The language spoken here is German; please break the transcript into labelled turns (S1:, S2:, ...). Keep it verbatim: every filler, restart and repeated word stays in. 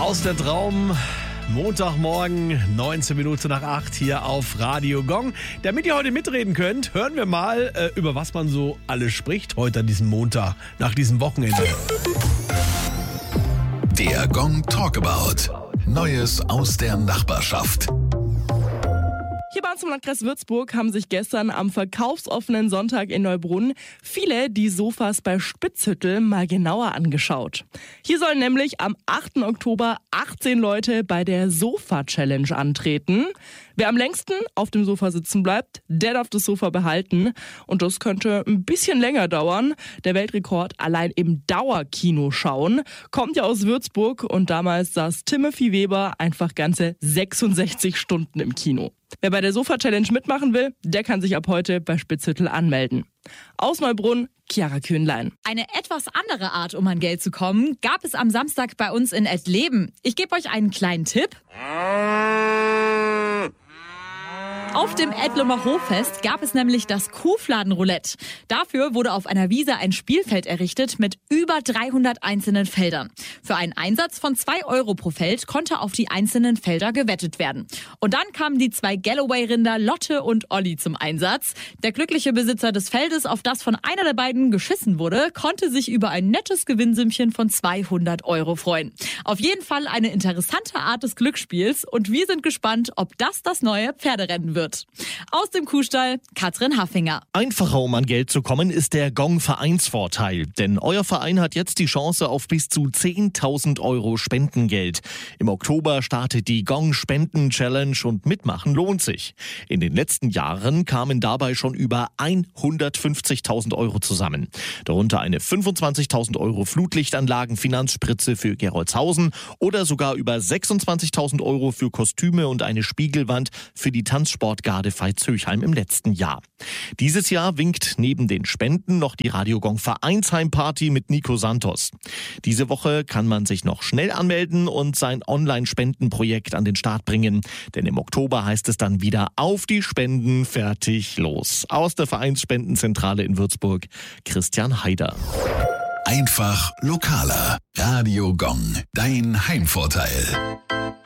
S1: Aus der Traum, Montagmorgen, neunzehn Minuten nach acht hier auf Radio Gong. Damit ihr heute mitreden könnt, hören wir mal, äh, über was man so alles spricht heute an diesem Montag, nach diesem Wochenende.
S2: Der Gong Talkabout. Neues aus der Nachbarschaft.
S3: Hier bei uns im Landkreis Würzburg haben sich gestern am verkaufsoffenen Sonntag in Neubrunn viele die Sofas bei Spitzhüttel mal genauer angeschaut. Hier sollen nämlich am achten Oktober achtzehn Leute bei der Sofa-Challenge antreten. Wer am längsten auf dem Sofa sitzen bleibt, der darf das Sofa behalten. Und das könnte ein bisschen länger dauern. Der Weltrekord allein im Dauerkino schauen kommt ja aus Würzburg und damals saß Timothy Weber einfach ganze sechsundsechzig Stunden im Kino. Wer bei der Sofa-Challenge mitmachen will, der kann sich ab heute bei Spitzhüttel anmelden. Aus Neubrunn, Chiara Kühnlein.
S4: Eine etwas andere Art, um an Geld zu kommen, gab es am Samstag bei uns in Ettleben. Ich gebe euch einen kleinen Tipp. Auf dem Ettlumer Hoffest gab es nämlich das Kuhfladenroulette. Dafür wurde auf einer Wiese ein Spielfeld errichtet mit über dreihundert einzelnen Feldern. Für einen Einsatz von zwei Euro pro Feld konnte auf die einzelnen Felder gewettet werden. Und dann kamen die zwei Galloway-Rinder Lotte und Olli zum Einsatz. Der glückliche Besitzer des Feldes, auf das von einer der beiden geschissen wurde, konnte sich über ein nettes Gewinnsümmchen von zweihundert Euro freuen. Auf jeden Fall eine interessante Art des Glücksspiels und wir sind gespannt, ob das das neue Pferderennen wird. Aus dem Kuhstall, Katrin Haffinger.
S5: Einfacher, um an Geld zu kommen, ist der Gong-Vereinsvorteil. Denn euer Verein hat jetzt die Chance auf bis zu zehntausend Euro Spendengeld. Im Oktober startet die Gong-Spenden-Challenge und mitmachen lohnt sich. In den letzten Jahren kamen dabei schon über hundertfünfzigtausend Euro zusammen. Darunter eine fünfundzwanzigtausend Euro Flutlichtanlagen-Finanzspritze für Gerolzhausen oder sogar über sechsundzwanzigtausend Euro für Kostüme und eine Spiegelwand für die Tanzsportgarde Veitshöchheim im letzten Jahr. Dieses Jahr winkt neben den Spenden noch die Radio Gong Vereinsheimparty mit Nico Santos. Diese Woche kann man sich noch schnell anmelden und sein Online-Spendenprojekt an den Start bringen. Denn im Oktober heißt es dann wieder auf die Spenden, fertig, los. Aus der Vereinsspendenzentrale in Würzburg, Christian Haider.
S2: Einfach lokaler. Radio Gong. Dein Heimvorteil.